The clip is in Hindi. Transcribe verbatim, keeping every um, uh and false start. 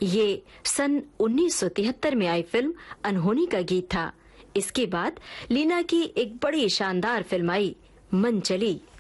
ये सन उन्नीस सौ तिहत्तर में आई फिल्म अनहोनी का गीत था। इसके बाद लीना की एक बड़ी शानदार फिल्म आई मन चली।